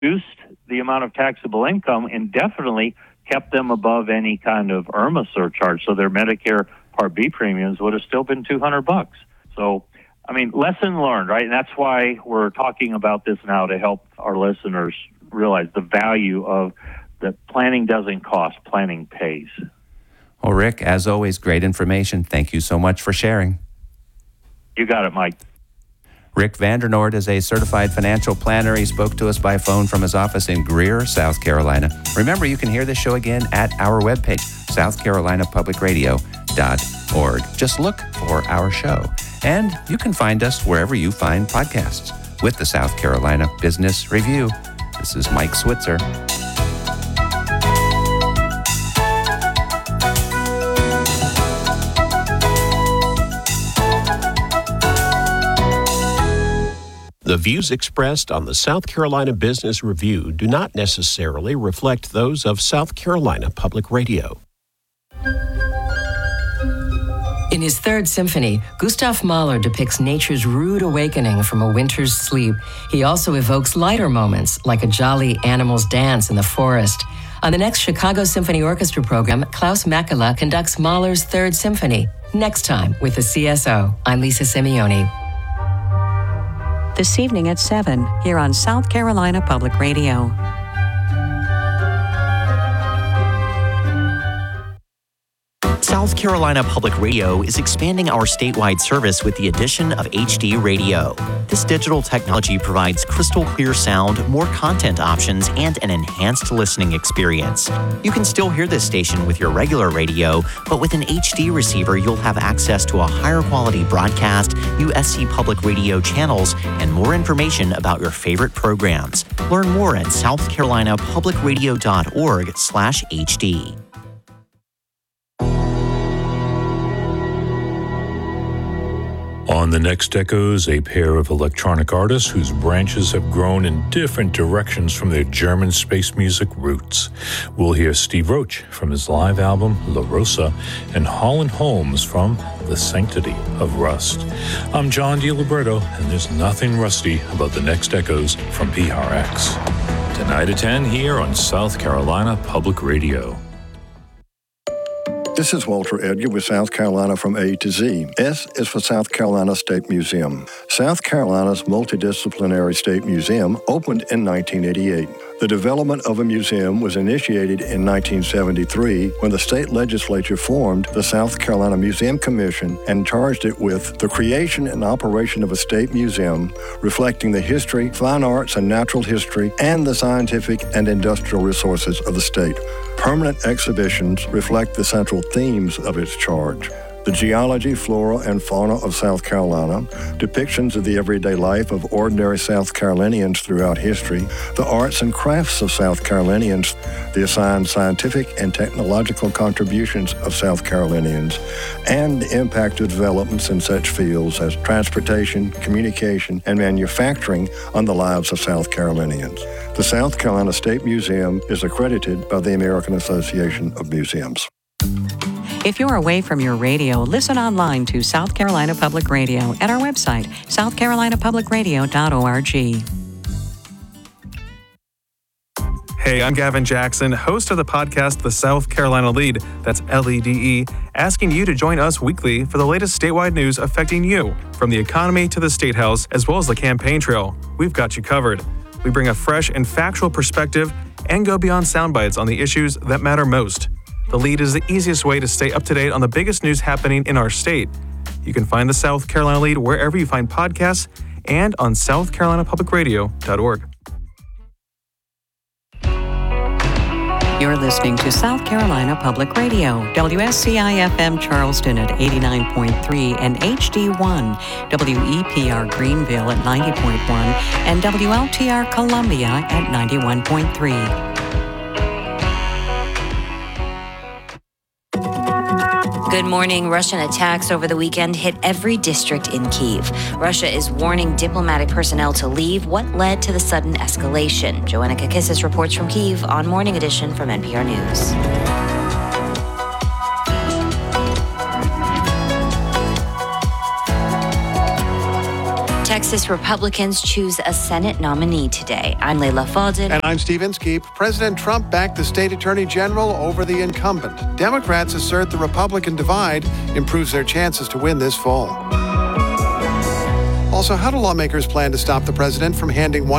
reduced the amount of taxable income and definitely kept them above any kind of IRMA surcharge. So their Medicare Part B premiums would have still been $200. So, I mean, lesson learned, right? And that's why we're talking about this now, to help our listeners realize the value of that planning doesn't cost, planning pays. Well, Rick, as always, great information. Thank you so much for sharing. You got it, Mike. Rick Vandernoord is a certified financial planner. He spoke to us by phone from his office in Greer, South Carolina. Remember, you can hear this show again at our webpage, southcarolinapublicradio.org. Just look for our show. And you can find us wherever you find podcasts. With the South Carolina Business Review, this is Mike Switzer. The views expressed on the South Carolina Business Review do not necessarily reflect those of South Carolina Public Radio. In his Third Symphony, Gustav Mahler depicts nature's rude awakening from a winter's sleep. He also evokes lighter moments, like a jolly animal's dance in the forest. On the next Chicago Symphony Orchestra program, Klaus Makela conducts Mahler's Third Symphony. Next time with the CSO, I'm Lisa Simeone. This evening at 7 here on South Carolina Public Radio. South Carolina Public Radio is expanding our statewide service with the addition of HD Radio. This digital technology provides crystal clear sound, more content options, and an enhanced listening experience. You can still hear this station with your regular radio, but with an HD receiver, you'll have access to a higher quality broadcast, USC Public Radio channels, and more information about your favorite programs. Learn more at southcarolinapublicradio.org/HD. On the next Echoes, a pair of electronic artists whose branches have grown in different directions from their German space music roots. We'll hear Steve Roach from his live album La Rosa and Holland Holmes from The Sanctity of Rust. I'm John DiLibretto, and there's nothing rusty about the next Echoes from PRX. Tonight at 10 here on South Carolina Public Radio. This is Walter Edgar with South Carolina from A to Z. S is for South Carolina State Museum. South Carolina's multidisciplinary state museum opened in 1988. The development of a museum was initiated in 1973 when the state legislature formed the South Carolina Museum Commission and charged it with the creation and operation of a state museum reflecting the history, fine arts, and natural history, and the scientific and industrial resources of the state. Permanent exhibitions reflect the central themes of its charge: the geology, flora, and fauna of South Carolina, depictions of the everyday life of ordinary South Carolinians throughout history, the arts and crafts of South Carolinians, the assigned scientific and technological contributions of South Carolinians, and the impact of developments in such fields as transportation, communication, and manufacturing on the lives of South Carolinians. The South Carolina State Museum is accredited by the American Association of Museums. If you're away from your radio, listen online to South Carolina Public Radio at our website, southcarolinapublicradio.org. Hey, I'm Gavin Jackson, host of the podcast The South Carolina Lead, that's LEDE, asking you to join us weekly for the latest statewide news affecting you, from the economy to the State House, as well as the campaign trail. We've got you covered. We bring a fresh and factual perspective and go beyond sound bites on the issues that matter most. The Lead is the easiest way to stay up to date on the biggest news happening in our state. You can find the South Carolina Lead wherever you find podcasts and on southcarolinapublicradio.org. You're listening to South Carolina Public Radio, WSCI-FM Charleston at 89.3 and HD1, WEPR Greenville at 90.1, and WLTR Columbia at 91.3. Good morning. Russian attacks over the weekend hit every district in Kyiv. Russia is warning diplomatic personnel to leave. What led to the sudden escalation? Joanna Kakissis reports from Kyiv on Morning Edition from NPR News. Texas Republicans choose a Senate nominee today. I'm Leila Fadel. And I'm Steve Inskeep. President Trump backed the state attorney general over the incumbent. Democrats assert the Republican divide improves their chances to win this fall. Also, how do lawmakers plan to stop the president from handing